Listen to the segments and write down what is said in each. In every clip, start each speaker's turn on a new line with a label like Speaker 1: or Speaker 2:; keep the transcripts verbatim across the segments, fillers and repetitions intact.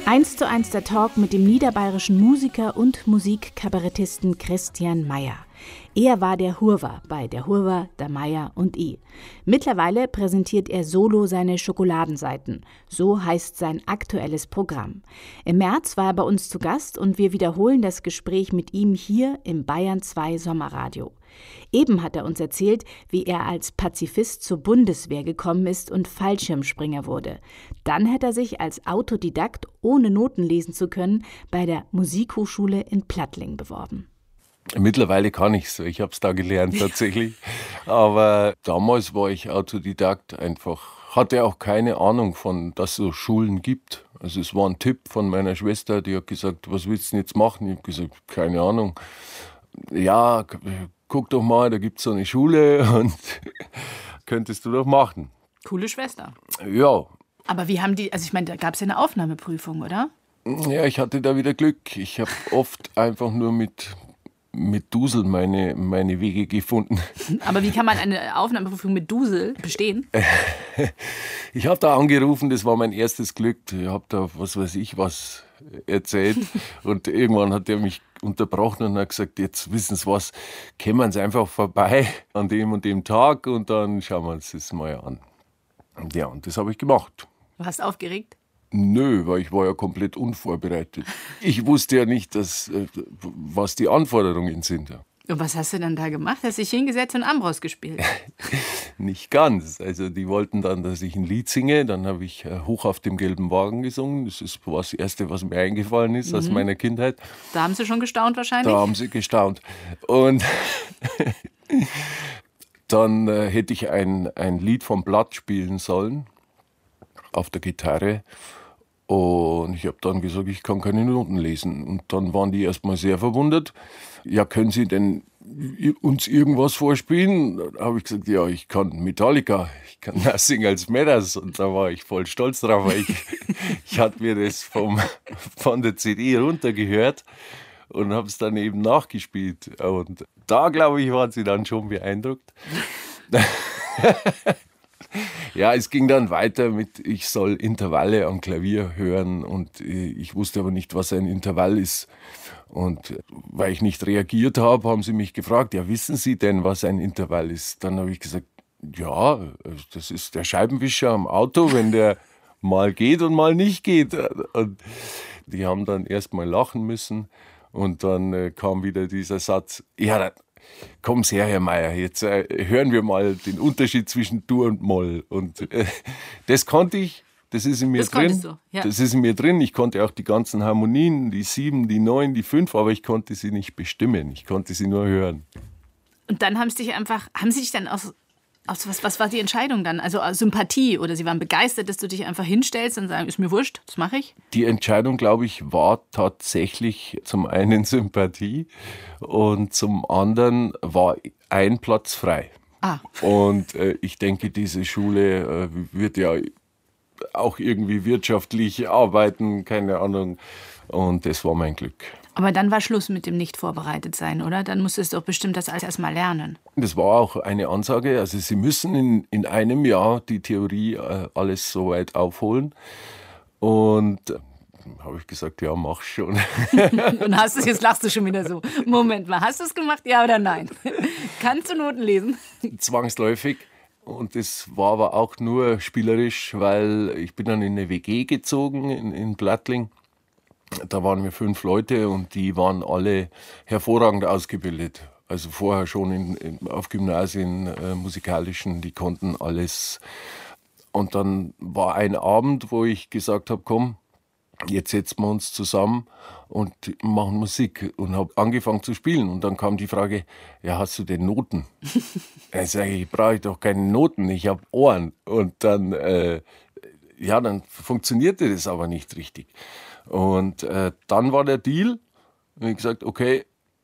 Speaker 1: Eins zu eins der Talk mit dem niederbayerischen Musiker und Musikkabarettisten Christian Meyer. Er war der Hurwa bei der Hurwa, der Meyer und I. Mittlerweile präsentiert er solo seine Schokoladenseiten. So heißt sein aktuelles Programm. Im März war er bei uns zu Gast und wir wiederholen das Gespräch mit ihm hier im Bayern zwei Sommerradio. Eben hat er uns erzählt, wie er als Pazifist zur Bundeswehr gekommen ist und Fallschirmspringer wurde. Dann hat er sich als Autodidakt, ohne Noten lesen zu können, bei der Musikhochschule in Plattling beworben.
Speaker 2: Mittlerweile kann ich es, ich habe es da gelernt tatsächlich. Aber damals war ich Autodidakt einfach, hatte auch keine Ahnung von, dass es so Schulen gibt. Also es war ein Tipp von meiner Schwester, die hat gesagt, was willst du denn jetzt machen? Ich habe gesagt, keine Ahnung. Ja, guck doch mal, da gibt es so eine Schule und könntest du doch machen.
Speaker 1: Coole Schwester.
Speaker 2: Ja.
Speaker 1: Aber wie haben die, also ich meine, da gab es ja eine Aufnahmeprüfung, oder?
Speaker 2: Ja, ich hatte da wieder Glück. Ich habe oft einfach nur mit, mit Dusel meine, meine Wege gefunden.
Speaker 1: Aber wie kann man eine Aufnahmeprüfung mit Dusel bestehen?
Speaker 2: Ich habe da angerufen, das war mein erstes Glück. Ich habe da, was weiß ich, was erzählt. Und irgendwann hat er mich unterbrochen und hat gesagt, jetzt wissen Sie was, kommen Sie einfach vorbei an dem und dem Tag und dann schauen wir uns das mal an. Ja, und das habe ich gemacht.
Speaker 1: Warst du aufgeregt?
Speaker 2: Nö, weil ich war ja komplett unvorbereitet. Ich wusste ja nicht, dass, was die Anforderungen sind.
Speaker 1: Und was hast du dann da gemacht? Hast du dich hingesetzt und Ambros gespielt?
Speaker 2: Nicht ganz. Also die wollten dann, dass ich ein Lied singe. Dann habe ich Hoch auf dem gelben Wagen gesungen. Das ist das Erste, was mir eingefallen ist mhm. aus meiner Kindheit.
Speaker 1: Da haben sie schon gestaunt wahrscheinlich?
Speaker 2: Da haben sie gestaunt. Und dann äh, hätte ich ein, ein Lied vom Blatt spielen sollen auf der Gitarre. Und ich habe dann gesagt, ich kann keine Noten lesen. Und dann waren die erstmal sehr verwundert. Ja, können Sie denn uns irgendwas vorspielen? Da habe ich gesagt, ja, ich kann Metallica, ich kann Nothing Else Matters. Und da war ich voll stolz drauf, weil ich, ich hatte mir das vom, von der C D runtergehört und habe es dann eben nachgespielt. Und da, glaube ich, waren sie dann schon beeindruckt. Ja, es ging dann weiter mit, ich soll Intervalle am Klavier hören und ich wusste aber nicht, was ein Intervall ist. Und weil ich nicht reagiert habe, haben sie mich gefragt, ja, wissen Sie denn, was ein Intervall ist? Dann habe ich gesagt, ja, das ist der Scheibenwischer am Auto, wenn der mal geht und mal nicht geht. Und die haben dann erst mal lachen müssen und dann kam wieder dieser Satz, ja, kommen Sie her, Herr Meyer, jetzt äh, hören wir mal den Unterschied zwischen Dur und Moll. Und äh, das konnte ich, das ist in mir
Speaker 1: das
Speaker 2: drin.
Speaker 1: Du, ja.
Speaker 2: Das ist in mir drin. Ich konnte auch die ganzen Harmonien, die sieben, die neun, die fünf, aber ich konnte sie nicht bestimmen. Ich konnte sie nur hören.
Speaker 1: Und dann haben sie dich einfach, haben sie dich dann aus, aus was, was war die Entscheidung dann? Also Sympathie oder sie waren begeistert, dass du dich einfach hinstellst und sagen, ist mir wurscht, das mache ich?
Speaker 2: Die Entscheidung, glaube ich, war tatsächlich zum einen Sympathie und zum anderen war ein Platz frei.
Speaker 1: Ah.
Speaker 2: Und äh, ich denke, diese Schule äh, wird ja auch irgendwie wirtschaftlich arbeiten, keine Ahnung. Und das war mein Glück.
Speaker 1: Aber dann war Schluss mit dem Nicht-Vorbereitet-Sein, oder? Dann musstest du doch bestimmt das alles erst mal lernen.
Speaker 2: Das war auch eine Ansage. Also Sie müssen in, in einem Jahr die Theorie äh, alles soweit aufholen. Und äh, habe ich gesagt, ja, mach schon.
Speaker 1: Und hast du es, jetzt lachst du schon wieder so. Moment mal, hast du es gemacht, ja oder nein? Kannst du Noten lesen?
Speaker 2: Zwangsläufig. Und das war aber auch nur spielerisch, weil ich bin dann in eine W G gezogen in, in Plattling. Da waren wir fünf Leute und die waren alle hervorragend ausgebildet. Also vorher schon in, in, auf Gymnasien, äh, musikalischen, die konnten alles. Und dann war ein Abend, wo ich gesagt habe, komm, jetzt setzen wir uns zusammen und machen Musik. Und habe angefangen zu spielen. Und dann kam die Frage, ja, hast du denn Noten? Ich sage, ich brauche doch keine Noten, ich habe Ohren. Und dann, äh, ja, dann funktionierte das aber nicht richtig. Und äh, dann war der Deal, ich habe gesagt, okay,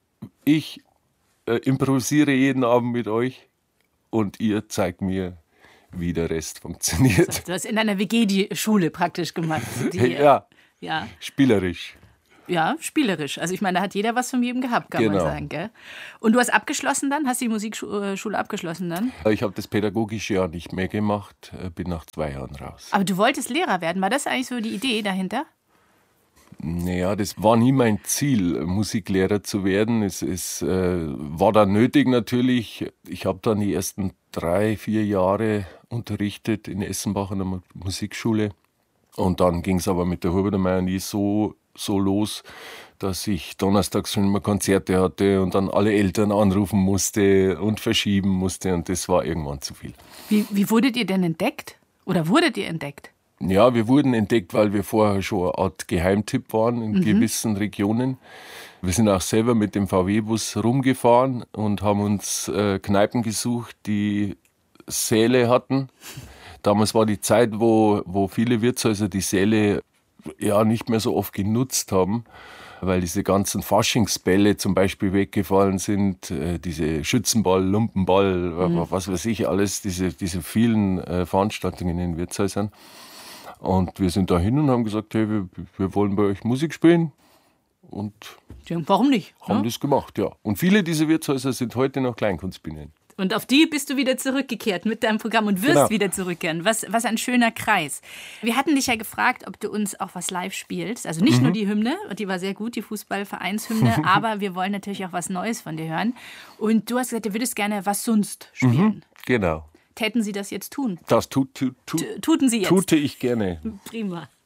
Speaker 2: ich äh, improvisiere jeden Abend mit euch und ihr zeigt mir, wie der Rest funktioniert.
Speaker 1: Du hast in deiner W G die Schule praktisch gemacht. Die,
Speaker 2: ja,
Speaker 1: ja,
Speaker 2: spielerisch.
Speaker 1: Ja, spielerisch. Also ich meine, da hat jeder was von jedem gehabt, kann
Speaker 2: genau.
Speaker 1: man sagen. Gell? Und du hast abgeschlossen dann? Hast du die Musikschule abgeschlossen dann?
Speaker 2: Ich habe das pädagogische Jahr nicht mehr gemacht, bin nach zwei Jahren raus.
Speaker 1: Aber du wolltest Lehrer werden. War das eigentlich so die Idee dahinter?
Speaker 2: Naja, das war nie mein Ziel, Musiklehrer zu werden. Es, es äh, war dann nötig natürlich. Ich habe dann die ersten drei, vier Jahre unterrichtet in Essenbach an der Musikschule. Und dann ging es aber mit der Huber, der Meier nie so, so los, dass ich donnerstags schon immer Konzerte hatte und dann alle Eltern anrufen musste und verschieben musste. Und das war irgendwann zu viel.
Speaker 1: Wie, wie wurdet ihr denn entdeckt? Oder wurdet ihr entdeckt?
Speaker 2: Ja, wir wurden entdeckt, weil wir vorher schon eine Art Geheimtipp waren in mhm. gewissen Regionen. Wir sind auch selber mit dem V W-Bus rumgefahren und haben uns äh, Kneipen gesucht, die Säle hatten. Damals war die Zeit, wo, wo viele Wirtshäuser die Säle ja nicht mehr so oft genutzt haben, weil diese ganzen Faschingsbälle zum Beispiel weggefallen sind, äh, diese Schützenball, Lumpenball, mhm. was weiß ich alles, diese, diese vielen äh, Veranstaltungen in den Wirtshäusern. Und wir sind da hin und haben gesagt, hey, wir, wir wollen bei euch Musik spielen. Und
Speaker 1: ja, warum nicht?
Speaker 2: Haben ja? das gemacht, ja. Und viele dieser Wirtshäuser sind heute noch Kleinkunstbühnen.
Speaker 1: Und auf die bist du wieder zurückgekehrt mit deinem Programm und wirst genau. wieder zurückkehren. Was, was ein schöner Kreis. Wir hatten dich ja gefragt, ob du uns auch was live spielst. Also nicht mhm. nur die Hymne, die war sehr gut, die Fußballvereinshymne, aber wir wollen natürlich auch was Neues von dir hören. Und du hast gesagt, du würdest gerne was sonst spielen.
Speaker 2: Mhm, genau.
Speaker 1: Täten Sie das jetzt tun?
Speaker 2: Das tut, tut, tut,
Speaker 1: Tuten Sie jetzt?
Speaker 2: Tute ich gerne.
Speaker 1: Prima.